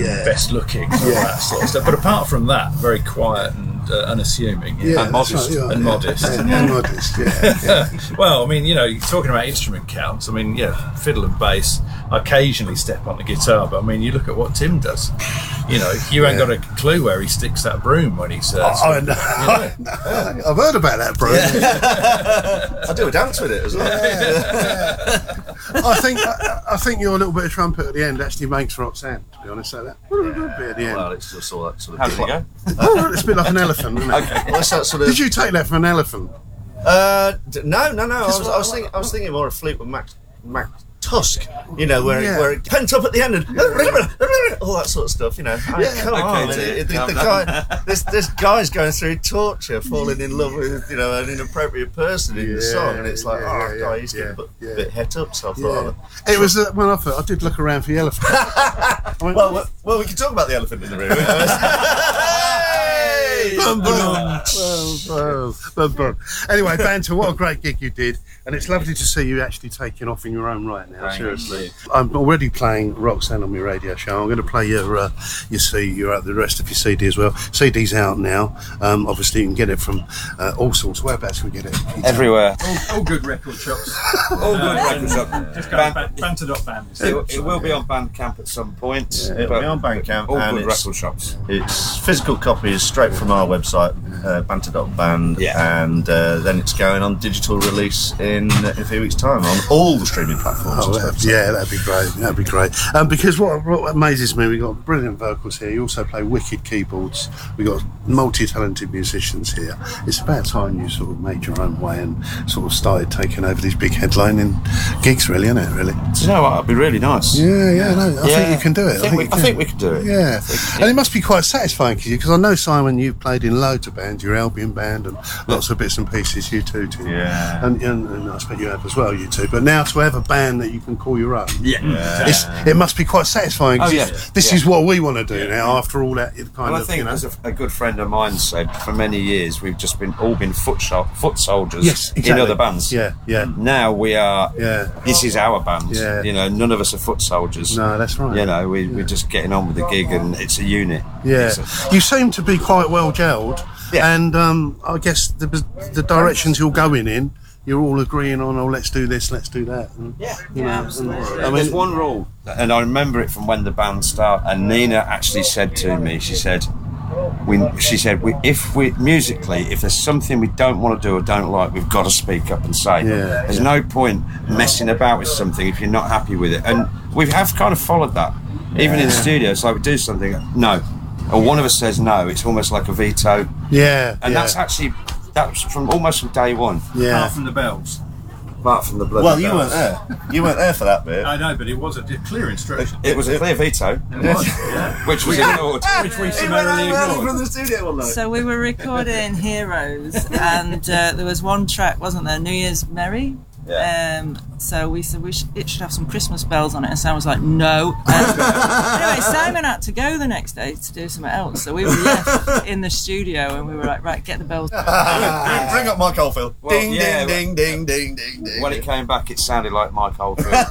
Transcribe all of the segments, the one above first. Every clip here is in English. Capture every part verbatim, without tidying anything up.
yeah. best looking, and all Yeah. that sort of stuff. But apart from that, very quiet and uh, unassuming, Yeah, and modest, right, yeah, and yeah. modest. and, and modest. Yeah, yeah. Well, I mean, you know, talking about instrument counts. I mean, yeah, fiddle and bass. I occasionally step on the guitar, but I mean, you look at what Tim does. You know, you ain't Yeah. got a clue where he sticks that broom when he's. Uh, Oh, no. you know. I've heard about that, bro. I do a dance with it as well. I think I, I think your little bit of trumpet at the end actually makes Roxanne. To be honest, so that yeah. bit at the end. Well, it's just all that sort of. How did it go? Oh, it's a bit like an elephant, isn't it? Okay, well, that's that sort of. Did you take that from an elephant? Uh, d- no, no, no. I was, I was thinking, I was thinking more of Fleetwood Mac, Mac Tusk. You know, where Yeah. it, where it pent up at the end and all that sort of stuff. You know, I mean, come Okay, on, Tim, it- the, calm the down. guy, this this guy's going through torture, falling in love with you know an inappropriate person in the Yeah, song, and it's like, yeah, oh, yeah, God, he's yeah, getting a bit, yeah. bit het up. So I thought, Yeah. It was uh, when I thought I did look around for the elephant. I oh, went, well, well, well, we can talk about the elephant in the room. Hey! Bum, bum, bum, bum, bum. Anyway, Banter, what a great gig you did, and it's lovely to see you actually taking off in your own right now. Thank seriously, you. I'm already playing Roxanne on my radio show. I'm going to play your uh, your C, your uh, the rest of your C D as well. C D's out now. Um, obviously, you can get it from uh, all sorts. Whereabouts can we get it? Everywhere. all, all good record shops. All good records up. Just go Ban- to banter dot band. It, it will be on Bandcamp at some point. It'll but be on Bandcamp, All and good it's- record shops. It's physical copies straight from our website, uh, banter dot band, Yeah. and uh, then it's going on digital release in, uh, in a few weeks' time on all the streaming platforms. Oh, and that'd, stuff. yeah, that'd be great. That'd be great. Um, because what, what amazes me, we got brilliant vocals here. You also play wicked keyboards. We got multi-talented musicians here. It's about time you sort of made your own way and sort of started taking over these big headlining gigs, really, isn't it? Really. Do you know what? It'd be really nice. Yeah, yeah. No, I Yeah. think you can do it. I think, we, you I can. think we could do it. Yeah, and it must be quite satisfying for you because I know, Simon, you've played in loads of bands, your Albion band, and lots of bits and pieces. You too, Tim. Yeah. and, and, and I expect you have as well, you two. But now to have a band that you can call your own, Yeah. it's, it must be quite satisfying. 'cause Oh, yeah. it's- This Yeah. is what we want to do now. After all that, it kind Well, I of, think, you know. as a, a good friend of mine said, for many years we've just been all been foot, sol- foot soldiers Yes, exactly. in other bands. Yeah, yeah, Now we are. yeah. This is our band. Yeah. You know, none of us are foot soldiers. No, that's right. You know, we, we're just getting on with the gig, and it's a unit. Yeah, It's a- you seem to be quite well gelled, Yeah. and um, I guess the the directions you're going in, you're all agreeing on. Oh, let's do this, let's do that. And, Yeah, you know, absolutely. and- I There's mean, one rule, and I remember it from when the band started. And Nina actually said to me, she said, "We," she said, we, "if we musically, if there's something we don't want to do or don't like, we've got to speak up and say. Yeah, there's no point messing about with something if you're not happy with it." And we have kind of followed that, even in the studio. It's like we do something, no, or one of us says no. It's almost like a veto, yeah, and yeah, that's actually that's from almost from day one. yeah. Apart from the bells. Apart from the bloody Well, you bells. weren't there. You weren't there for that bit. I know, but it was a clear instruction. It was a clear veto, It was, yeah. which was ignored. Which we He went summarily out early ignored. from the studio one night. So we were recording Heroes, and uh, there was one track, wasn't there? New Year's Merry. Yeah. Um, so we said we sh- it should have some Christmas bells on it, and Sam was like, "No." Um, anyway, Simon had to go the next day to do something else, so we were left in the studio, and we were like, "Right, get the bells." Bring up Mike Oldfield. Well, ding, yeah, ding, ding, ding, ding, ding, ding. When it came back, it sounded like Mike Oldfield on,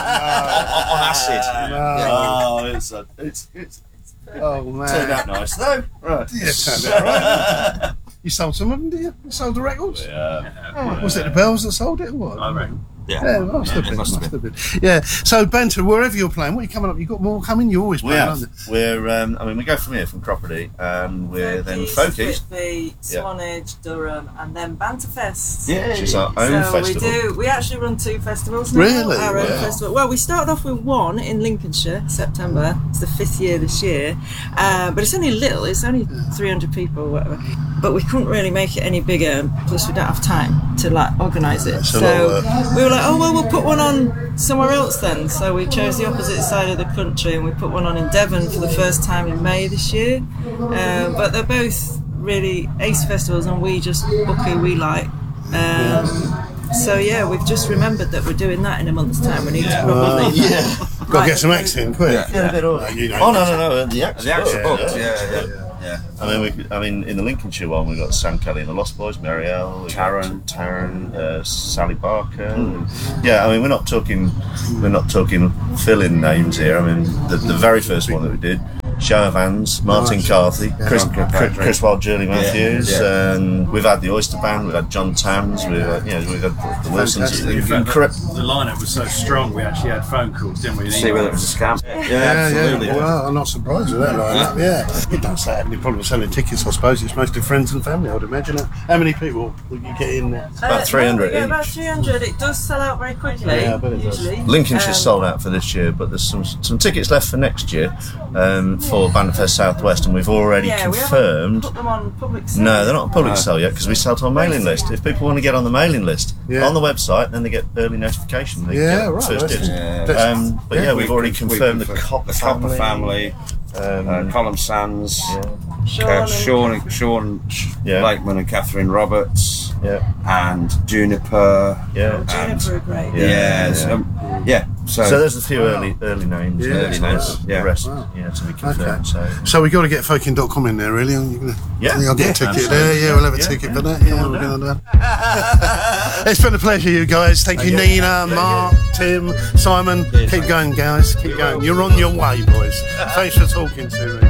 on acid. Oh, it's a, it's it's Oh man, turned out nice though. Right. Yeah, turned out right. You sold some of them, did you? You sold the records? Yeah. Oh, was it the bells that sold it or what? I reckon. Yeah, Yeah, it must have it been. must have must been. have been. Yeah. So, Banter, wherever you're playing, what are you coming up? You got more coming? You're always We playing, have. aren't you? We're. Um, I mean, we go from here from Cropredy, and we're then Folkies, Whitby, Swanage, Durham, and then Banterfest. which is our own so festival. we do. We actually run two festivals now. Really? Our own Wow. festival. Well, we started off with one in Lincolnshire, September. It's the fifth year this year, uh, but it's only little. It's only three hundred people, or whatever. But we couldn't really make it any bigger. Plus, we don't have time to like organise it. That's a So lot of we were like, oh well, we'll put one on somewhere else then. So we chose the opposite side of the country, and we put one on in Devon for the first time in May this year. Um, but they're both really ace festivals, and we just book who we like. Um, so yeah, we've just remembered that we're doing that in a month's time. We need to probably Yeah. Got to get some acts in, quick. Yeah. Yeah, a bit of- You know. Oh no, no, no! The act's The act's booked, booked. yeah. Yeah, yeah, yeah. I mean, we, I mean, in the Lincolnshire one, we've got Sam Kelly and the Lost Boys, Marielle, we've got Taran. Taran, uh, Sally Barker. and- yeah, I mean, we're not talking, we're not talking fill-in names here. I mean, the, the very first one that we did Show of Hands, Martin Nice. Carthy, Yeah. Chris, Duncan Chris, Patrick. Chris Wild, Julie Matthews, Yeah. and we've had the Oyster Band, we've had John Tams, we've had, you know, we've had the Wilsons. Fantastic. In fact, Incre- the lineup was so strong, we actually had phone calls, didn't we? and See whether it emails. was a scam. Yeah, Yeah, absolutely. yeah. Well, I'm not surprised with that lineup. Yeah, you don't say have any problem selling tickets. I suppose it's mostly friends and family. I would imagine. How many people will you get in there? About three hundred Uh, yeah, about each. three hundred. It does sell out very quickly. Yeah, I bet it does. usually. Lincolnshire's Um, sold out for this year, but there's some some tickets left for next year um, for Bannerfest Southwest, and we've already Yeah, we haven't confirmed. put them on public sale. No, they're not on public No. sale yet because we sell to our mailing list. If people want to get on the mailing list Yeah. on the website, then they get early notification. They Yeah, get right. First That's- dibs. that's- Um, but yeah, yeah, we've We already con- we confirmed the confirmed Copper the Copper family. family, Um, uh, Colin Sands, Sean uh, and- Sean, Sean Yeah. Lakeman and Catherine Roberts, yeah, and Juniper. yeah. Juniper are great. Yeah, Yeah. so, um, yeah. So, So there's a few early early names. Yeah, uh, that's you know, nice. The Yeah. rest, Wow. yeah, to be Okay. confirmed. So So we got to get Fokin dot com in there, really. Are you gonna, Yeah. I think I'll get a Yeah, ticket absolutely. there. Yeah, we'll have a Yeah, ticket yeah. for that. Yeah, Come on we're down. going to. It's been a pleasure, you guys. Thank you, Nina, Mark, Tim, Simon. Keep going, guys. Keep going. You're on your way, boys. Thanks for talking to me.